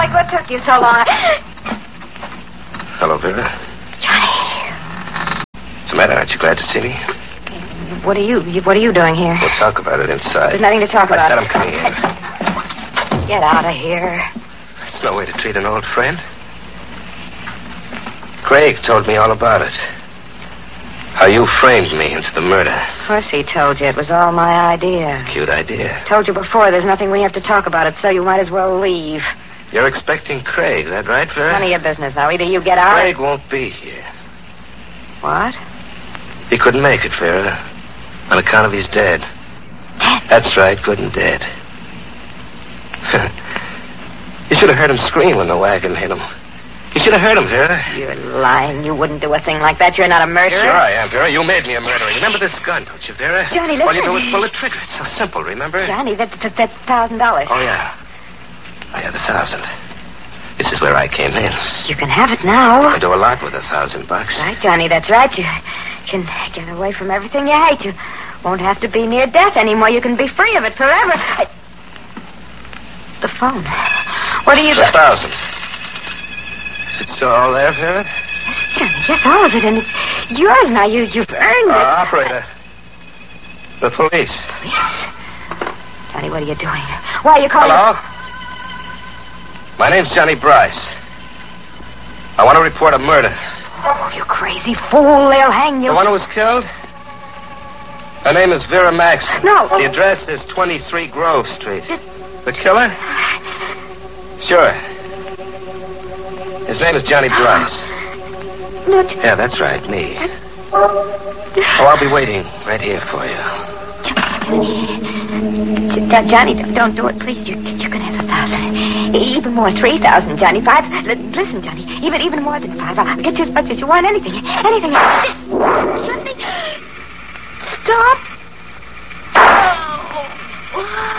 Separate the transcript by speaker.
Speaker 1: Craig, what took you so long?
Speaker 2: Hello, Vera.
Speaker 1: Johnny.
Speaker 2: What's the matter? Aren't you glad to see me?
Speaker 1: What are you doing here?
Speaker 2: We'll talk about it inside.
Speaker 1: There's nothing to talk about.
Speaker 2: I said I'm coming in.
Speaker 1: Get out of here.
Speaker 2: There's no way to treat an old friend. Craig told me all about it. How you framed me into the murder.
Speaker 1: Of course he told you. It was all my idea.
Speaker 2: Cute idea.
Speaker 1: Told you before, there's nothing we have to talk about it, so you might as well leave.
Speaker 2: You're expecting Craig, is that right, Vera?
Speaker 1: None of your business now. Either you get out...
Speaker 2: Craig won't be here.
Speaker 1: What?
Speaker 2: He couldn't make it, Vera. On account of his dad. That's right, good and dead. You should have heard him scream when the wagon hit him. You should have heard him, Vera.
Speaker 1: You're lying. You wouldn't do a thing like that. You're not a murderer.
Speaker 2: Sure I am, Vera. You made me a murderer. Remember this gun, don't you, Vera?
Speaker 1: Johnny, listen.
Speaker 2: All you do is pull the trigger. It's so simple, remember?
Speaker 1: Johnny, that's $1,000.
Speaker 2: Oh, yeah. I had 1,000. This is where I came in.
Speaker 1: You can have it now.
Speaker 2: I do a lot with $1,000.
Speaker 1: Right, Johnny, that's right. You can get away from everything you hate. You won't have to be near death anymore. You can be free of it forever. The phone. What are you...
Speaker 2: It's 1,000. Is it all there, Vera?
Speaker 1: Johnny, yes, all of it, and it's yours now. You've earned it.
Speaker 2: Operator. The police.
Speaker 1: Police? Johnny, what are you doing? Why are you calling...
Speaker 2: Hello? My name's Johnny Bryce. I want to report a murder.
Speaker 1: Oh, you crazy fool. They'll hang you.
Speaker 2: The one who was killed? Her name is Vera Maxson.
Speaker 1: No.
Speaker 2: The address is 23 Grove Street. The killer? Sure. His name is Johnny Bryce.
Speaker 1: No,
Speaker 2: Yeah, that's right, me. Oh, I'll be waiting right here for you.
Speaker 1: Johnny, don't do it, please. You can have 1,000. Even more, 3,000, Johnny. 5. Listen, Johnny. Even more than 5. I'll get you as much as you want. Anything. Johnny, stop.